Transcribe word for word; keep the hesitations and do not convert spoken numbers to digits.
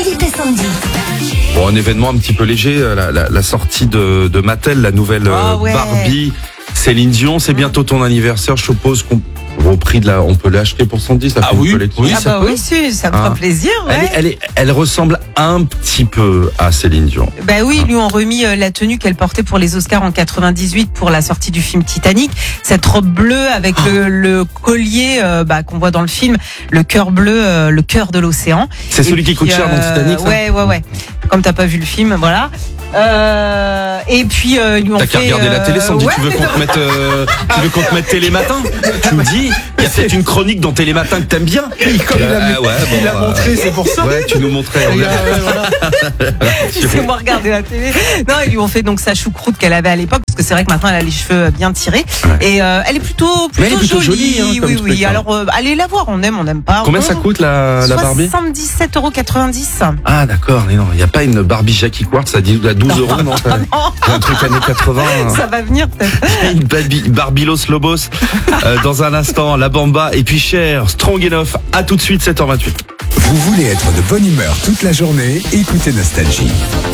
Philippe et Sandy. Bon, un événement un petit peu léger, la, la, la sortie de, de Mattel, la nouvelle Oh, ouais. Barbie. Céline Dion, c'est bientôt ton anniversaire, je suppose qu'on au prix de la, on peut l'acheter pour Sandy, ça Ah fait oui, une collection. oui, Ah ça bah peut. oui, si, ça me Ah. fera plaisir. Ouais. Elle, est, elle, est, elle ressemble un petit peu à Céline Dion. Bah oui, ils lui ont remis euh, la tenue qu'elle portait pour les Oscars en quatre-vingt-dix-huit pour la sortie du film Titanic. Cette robe bleue avec le, le collier euh, bah, qu'on voit dans le film, le cœur bleu, euh, le cœur de l'océan. C'est Et celui qui puis, coûte cher dans euh, Titanic, ça Ouais, ouais, ouais. Comme t'as pas vu le film, voilà. Euh, et puis euh, ils lui ont T'as fait. qu'à regarder la télé, Sandy, ouais, tu veux qu'on te mette, euh, tu veux qu'on te mette Télématin? Tu me dis, il y a peut-être une chronique dans Télématin que t'aimes bien. Comme il a, Ah ouais, bon, il a euh, montré, c'est pour ça. Ouais, tu nous montrais. on Il a- a- ouais, voilà. Laissez-moi regarder la télé. Non, ils lui ont fait donc sa choucroute qu'elle avait à l'époque, parce que c'est vrai que maintenant elle a les cheveux bien tirés. Ouais. Et euh, elle est plutôt, plutôt, Mais elle est plutôt jolie, hein, comme oui, truc, oui. hein. Alors euh, allez la voir, on aime, on n'aime pas. Combien On- ça coûte la, la Barbie? soixante-dix-sept euros quatre-vingt-dix. Ah d'accord, mais non, il n'y a pas une Barbie Jackie Quartz à douze euros, non ça- un truc années quatre-vingts. Ça va venir peut-être. Une Barbie, Barbilos Lobos. Euh, dans un instant, la Bamba et puis Cher, Strong Enough. À tout de suite, sept heures vingt-huit. Vous voulez être de bonne humeur toute la journée? Écoutez Nostalgie.